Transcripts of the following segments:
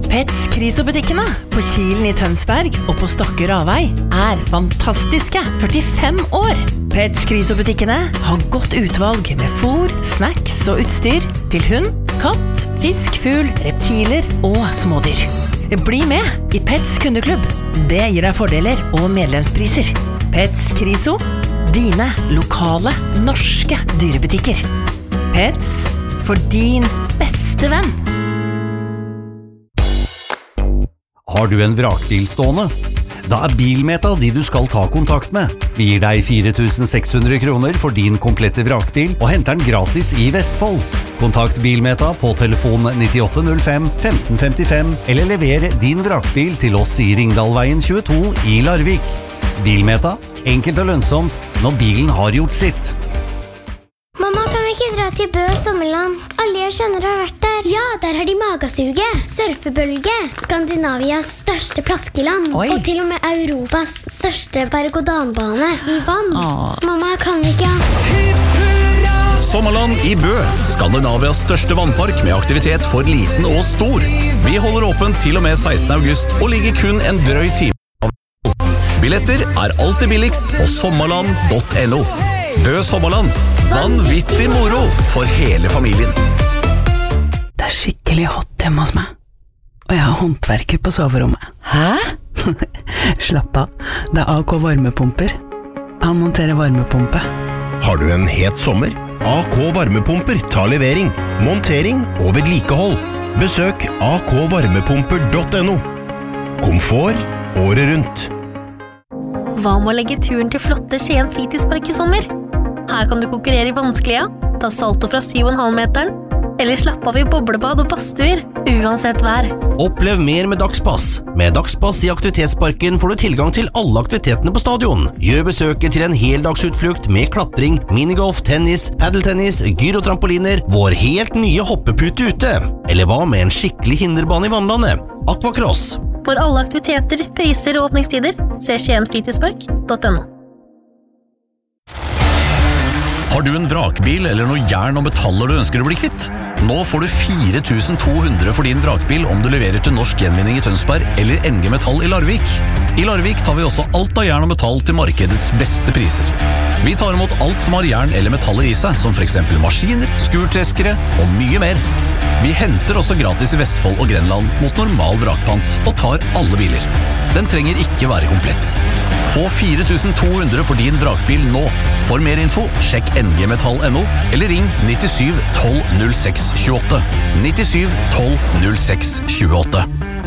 Pets Kriso-butikkene på Kilen I Tønsberg og på Stokke Ravei fantastiske 45 år. Pets Kriso-butikkene har godt utvalg med fôr, snacks og utstyr til hund, katt, fisk, fugl, reptiler og smådyr. Bli med I Pets kundeklubb. Det gir deg fordeler og medlemspriser. Pets Kriso, dine lokale norske dyrebutikker. Pets for din beste venn. Har du en vrakbil stående? Da Bilmeta de du skal ta kontakt med. Vi gir deg 4.600 kroner for din komplette vrakbil og henter den gratis I Vestfold. Kontakt Bilmeta på telefon 9805 1555 eller lever din vrakbil til oss I Ringdalveien 22 I Larvik. Bilmeta, enkelt og lønnsomt når bilen har gjort sitt. Mamma, kan vi ikke dra til Bø Sommerland? Alle jeg kjenner har vært der. Ja, der har de magasuge, surfebølge, Skandinavias største plaskeland og til og med Europas største berg-og-danbane I vann. Mamma, kan vi ikke Sommerland I Bø, Skandinavias største vannpark med aktivitet for liten og stor. Vi holder åpent til og med 16. august og ligger kun en drøy time. Billetter alltid billigst på sommerland.no. Bø Sommerland, vanvittig moro for hele familien. Det skikkelig hot hjemme hos meg. Og jeg har håndverker på soverommet. Hæ? Slapp av, det AK varmepumper. Han monterer varmepumpe. Har du en het sommer? AK varmepumper tar levering, montering og vedlikehold. Besøk akvarmepumper.no. Komfort året rundt. Hva med å legge turen til flotte Skien fritidspark I sommer? Her kan du konkurrere I vanskelige, ta salto fra 7,5 meteren, eller slappe av I boblebad og badstuer, uansett vær. Opplev mer med Dagspass. Med Dagspass I aktivitetsparken får du tilgang til alle aktivitetene på stadion. Gjør besøket til en heldagsutflukt med klatring, minigolf, tennis, paddeltennis, gyrotrampoliner, vår helt nye hoppepute ute. Eller hva med en skikkelig hinderbane I vannlandet? Aquacross. For alle aktiviteter, priser og åpningstider, se skiensfritidspark.no. Har du en vrakbil eller noe jern og metaller du ønsker å bli kvitt? Nå får du 4.200 for din vrakbil om du leverer til Norsk Gjenvinning I Tønsberg eller NG Metall I Larvik. I Larvik tar vi også alt av jern og metall til markedets beste priser. Vi tar imot alt som har jern eller metaller I seg, som for eksempel maskiner, skurtreskere og mye mer. Vi henter også gratis I Vestfold og Grenland mot normal vrakpant og tar alle biler. Den trenger ikke være komplett. Få 4.200 for din vrakbil nå. For mer info, sjekk ngmetall.no eller ring 97 12 06 28. 97 12 06 28.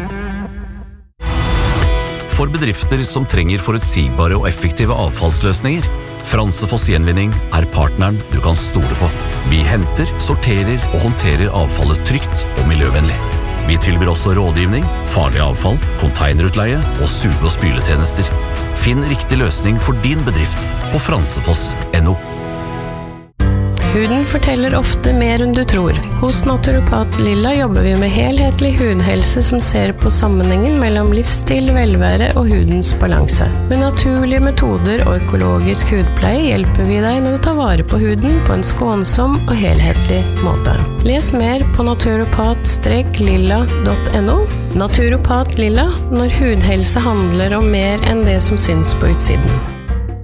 For bedrifter som trenger forutsigbare og effektive avfallsløsninger, Fransefoss Gjenvinning partneren du kan stole på. Vi henter, sorterer og håndterer avfallet trygt og miljøvennlig. Vi tilbyr også rådgivning, farlig avfall, containerutleie og suge- og spyletjenester. Finn riktig løsning for din bedrift på fransefoss.no. Huden forteller ofte mer enn du tror. Hos Naturopat Lilla jobber vi med helhetlig hudhelse som ser på sammenhengen mellom livsstil, velvære og hudens balanse. Med naturlige metoder og økologisk hudpleie hjelper vi deg med å ta vare på huden på en skånsom og helhetlig måte. Les mer på naturopat-lilla.no. Naturopat Lilla, når hudhelse handler om mer enn det som syns på utsiden.